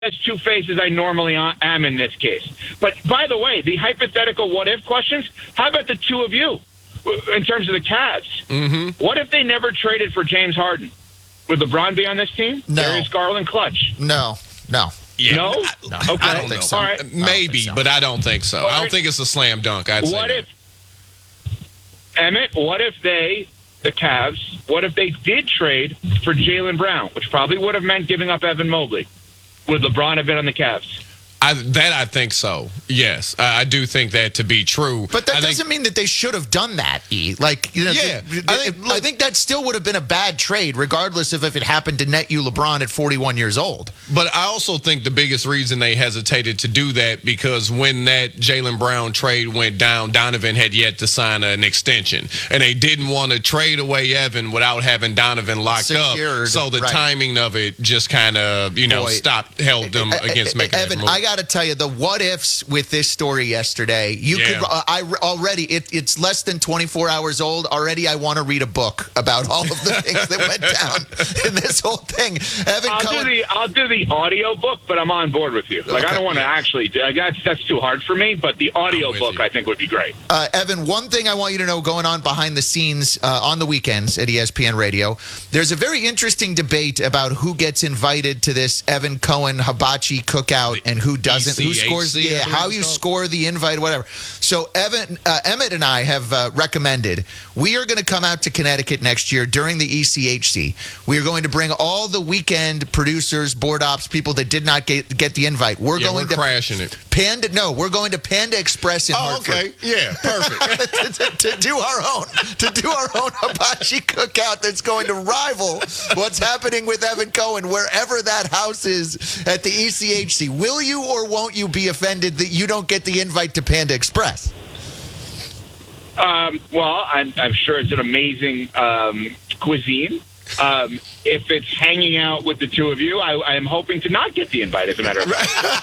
as two-faced as I normally am in this case. But, by the way, the hypothetical what-if questions, how about the two of you in terms of the Cavs? Mm-hmm. What if they never traded for James Harden? Would LeBron be on this team? No. Darius Garland clutch? No. Yeah, No? Okay. I don't think so. All right. Maybe, but I don't think so. I don't think it's a slam dunk. What if the Cavs, what if they did trade for Jaylen Brown, which probably would have meant giving up Evan Mobley? Would LeBron have been on the Cavs? I think so. Yes, I do think that to be true. But that doesn't mean that they should have done that, E. Like, I think that still would have been a bad trade, regardless of if it happened to net you LeBron at 41 years old. But I also think the biggest reason they hesitated to do that because when that Jaylen Brown trade went down, Donovan had yet to sign an extension, and they didn't want to trade away Evan without having Donovan locked Secured, up. So the timing of it just kind of held them against making Evan, that move. I got to tell you, the what ifs with this story yesterday, it's less than 24 hours old. Already I want to read a book about all of the things that went down in this whole thing. I'll do the audio book, but I'm on board with you. Like, I don't want to actually that's too hard for me, but the audio book I think would be great. Evan, one thing I want you to know going on behind the scenes on the weekends at ESPN Radio, there's a very interesting debate about who gets invited to this Evan Cohen hibachi cookout and who doesn't. Who scores? How you score the invite, whatever. So Emmett and I have recommended we are going to come out to Connecticut next year during the ECHC. We are going to bring all the weekend producers, board ops, people that did not get the invite. We're crashing it. We're going to Panda Express in Hartford. Okay, yeah, perfect. to do our own hibachi cookout that's going to rival what's happening with Evan Cohen wherever that house is at the ECHC. Will you or won't you be offended that you don't get the invite to Panda Express? Well, I'm sure it's an amazing cuisine. If it's hanging out with the two of you, I am hoping to not get the invite, as a matter of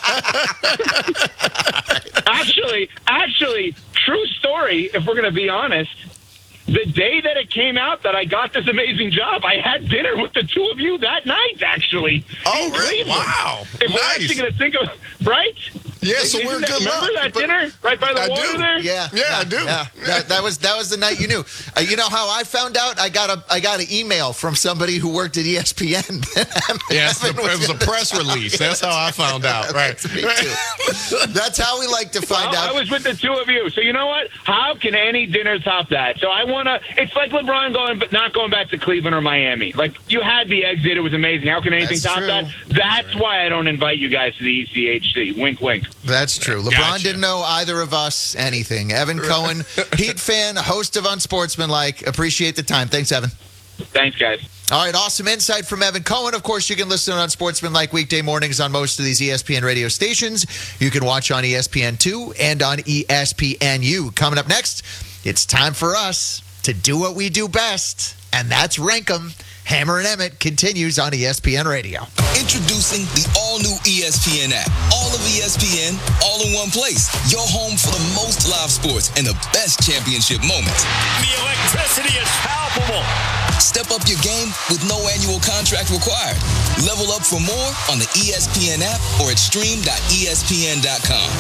fact. Actually, true story, if we're going to be honest, the day that it came out that I got this amazing job, I had dinner with the two of you that night, actually. Oh, really? Wow. If we're actually going to think of, right? Yeah, so we're good. Remember that dinner right by the water there? Yeah, I do. Yeah. That was the night you knew. You know how I found out? I got an email from somebody who worked at ESPN. Yes, it was a press release. That's how I found out. Right. Me too. That's how we like to find out. I was with the two of you. So you know what? How can any dinner top that? So I want to. It's like LeBron not going back to Cleveland or Miami. Like, you had the exit. It was amazing. How can anything top that? That's why I don't invite you guys to the ECHC. Wink, wink. That's true. LeBron didn't know either of us anything. Evan Cohen, Heat fan, host of Unsportsmanlike. Appreciate the time. Thanks, Evan. Thanks, guys. All right, awesome insight from Evan Cohen. Of course, you can listen on Unsportsmanlike weekday mornings on most of these ESPN radio stations. You can watch on ESPN2 and on ESPNU. Coming up next, it's time for us to do what we do best, and that's rank 'em. Hammer and Emmett continues on ESPN Radio. Introducing the all-new ESPN app. All of ESPN, all in one place. Your home for the most live sports and the best championship moments. The electricity is palpable. Step up your game with no annual contract required. Level up for more on the ESPN app or at stream.espn.com.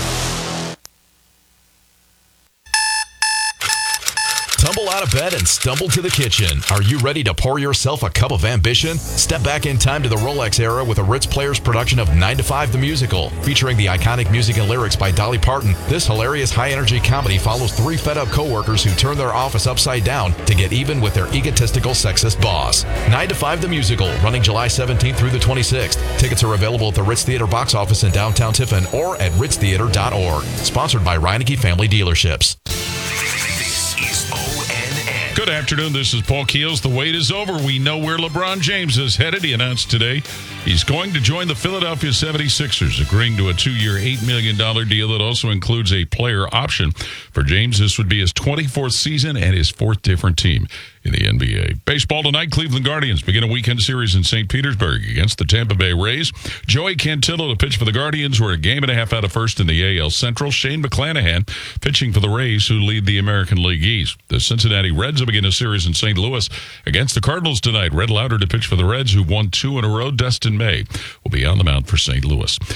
Tumble out of bed and stumble to the kitchen. Are you ready to pour yourself a cup of ambition? Step back in time to the Rolex era with a Ritz Players production of 9 to 5 the Musical. Featuring the iconic music and lyrics by Dolly Parton, this hilarious high-energy comedy follows 3 fed-up co-workers who turn their office upside down to get even with their egotistical sexist boss. 9 to 5 the Musical, running July 17th through the 26th. Tickets are available at the Ritz Theater box office in downtown Tiffin or at ritztheater.org. Sponsored by Reineke Family Dealerships. Good afternoon. This is Paul Keels. The wait is over. We know where LeBron James is headed. He announced today he's going to join the Philadelphia 76ers, agreeing to a 2-year, $8 million deal that also includes a player option. For James, this would be his 24th season and his 4th different team. in the NBA. Baseball tonight, Cleveland Guardians begin a weekend series in St. Petersburg against the Tampa Bay Rays. Joey Cantillo to pitch for the Guardians, who are a game and a half out of first in the AL Central. Shane McClanahan pitching for the Rays, who lead the American League East. The Cincinnati Reds will begin a series in St. Louis against the Cardinals tonight. Red Lauter to pitch for the Reds, who won 2 in a row. Dustin May will be on the mound for St. Louis.